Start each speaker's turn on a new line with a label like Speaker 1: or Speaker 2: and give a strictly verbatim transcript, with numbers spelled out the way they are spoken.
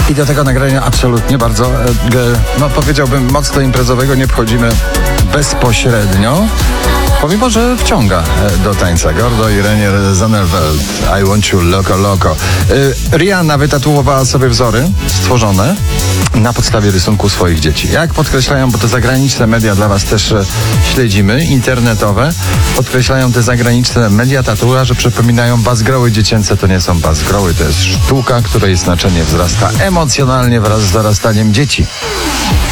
Speaker 1: I do tego nagrania absolutnie bardzo, e, no powiedziałbym, mocno imprezowego nie wchodzimy bezpośrednio. Pomimo, że wciąga do tańca. Gordo i Renier Zonneveld. I want you loco loco. Yy, Rihanna wytatuowała sobie wzory stworzone na podstawie rysunku swoich dzieci. Jak podkreślają, bo te zagraniczne media dla was też e, śledzimy, internetowe, podkreślają te zagraniczne media tatuaże, że przypominają bazgroły dziecięce. To nie są bazgroły, to jest sztuka, której znaczenie wzrasta emocjonalnie wraz z dorastaniem dzieci.